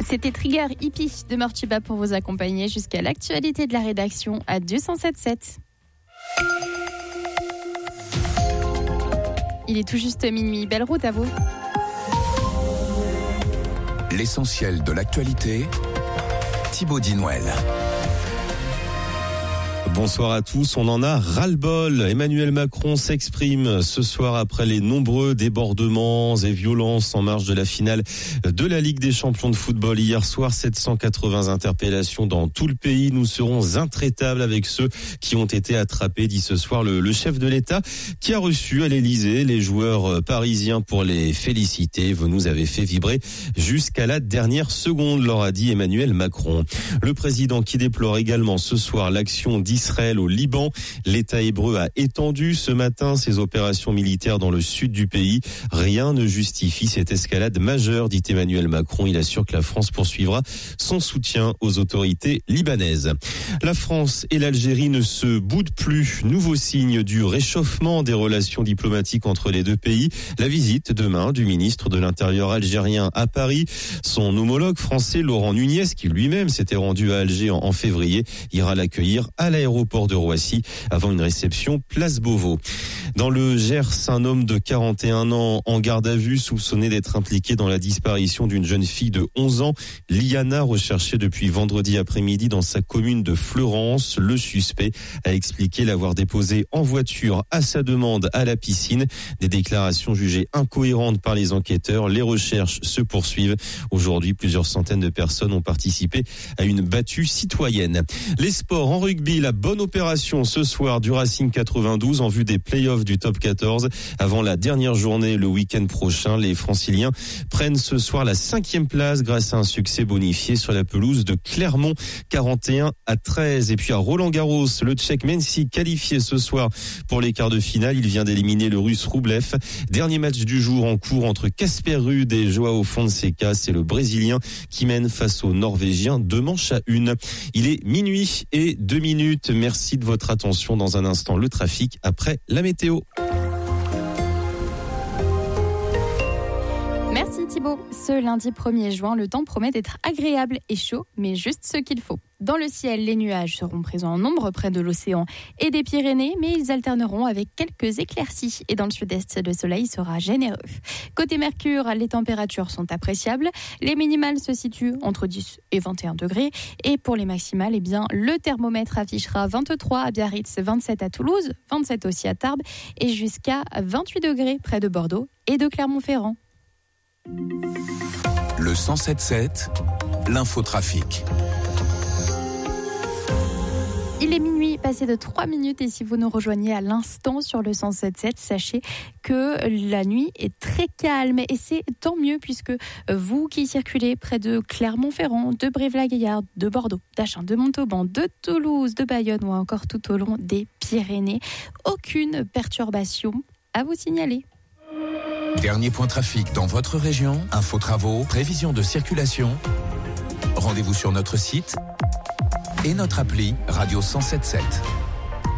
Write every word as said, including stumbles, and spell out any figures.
C'était Trigger Hippie de Mortiba pour vous accompagner jusqu'à l'actualité de la rédaction à deux cent sept sept. Il est tout juste minuit. Belle route à vous. L'essentiel de l'actualité, Thibaut Dinouel. Bonsoir à tous, on en a ras-le-bol. Emmanuel Macron s'exprime ce soir après les nombreux débordements et violences en marge de la finale de la Ligue des champions de football. Hier soir, sept cent quatre-vingts interpellations dans tout le pays. Nous serons intraitables avec ceux qui ont été attrapés, dit ce soir le, le chef de l'État, qui a reçu à l'Élysée les joueurs parisiens pour les féliciter. Vous nous avez fait vibrer jusqu'à la dernière seconde, leur a dit Emmanuel Macron. Le président qui déplore également ce soir l'action d'Israël Israël au Liban. L'État hébreu a étendu ce matin ses opérations militaires dans le sud du pays. Rien ne justifie cette escalade majeure, dit Emmanuel Macron. Il assure que la France poursuivra son soutien aux autorités libanaises. La France et l'Algérie ne se boudent plus. Nouveau signe du réchauffement des relations diplomatiques entre les deux pays. La visite demain du ministre de l'Intérieur algérien à Paris. Son homologue français Laurent Nunez, qui lui-même s'était rendu à Alger en, en février, ira l'accueillir à l'aéroport Aéroport de Roissy avant une réception place Beauvau. Dans le Gers, un homme de quarante et un ans en garde à vue soupçonné d'être impliqué dans la disparition d'une jeune fille de onze ans, Liana, recherchée depuis vendredi après-midi dans sa commune de Fleurance. Le suspect a expliqué l'avoir déposée en voiture à sa demande à la piscine. Des déclarations jugées incohérentes par les enquêteurs. Les recherches se poursuivent. Aujourd'hui, plusieurs centaines de personnes ont participé à une battue citoyenne. Les sports en rugby, la bonne opération ce soir du Racing quatre-vingt-douze en vue des playoffs du top quatorze. Avant la dernière journée le week-end prochain, les Franciliens prennent ce soir la cinquième place grâce à un succès bonifié sur la pelouse de Clermont, quarante et un à treize. Et puis à Roland-Garros, le Tchèque Mensi qualifié ce soir pour les quarts de finale. Il vient d'éliminer le Russe Roublev. Dernier match du jour en cours entre Casper Ruud et Joao Fonseca. C'est le Brésilien qui mène face au Norvégien deux manches à une. Il est minuit et deux minutes. Merci de votre attention. Dans un instant, le trafic après la météo. Merci Thibaut. Ce lundi premier juin, le temps promet d'être agréable et chaud, mais juste ce qu'il faut. Dans le ciel, les nuages seront présents en nombre près de l'océan et des Pyrénées, mais ils alterneront avec quelques éclaircies. Et dans le sud-est, le soleil sera généreux. Côté Mercure, les températures sont appréciables. Les minimales se situent entre dix et vingt et un degrés. Et pour les maximales, eh bien, le thermomètre affichera vingt-trois à Biarritz, vingt-sept à Toulouse, vingt-sept aussi à Tarbes et jusqu'à vingt-huit degrés près de Bordeaux et de Clermont-Ferrand. Le cent sept sept, l'infotrafic. Il est minuit, passé de trois minutes, et si vous nous rejoignez à l'instant sur le cent sept sept, sachez que la nuit est très calme et c'est tant mieux puisque vous qui circulez près de Clermont-Ferrand, de Brive-la-Gaillarde, de Bordeaux, d'Agen, de Montauban, de Toulouse, de Bayonne ou encore tout au long des Pyrénées, aucune perturbation à vous signaler. Dernier point trafic dans votre région, info travaux, prévision de circulation. Rendez-vous sur notre site et notre appli Radio cent sept sept.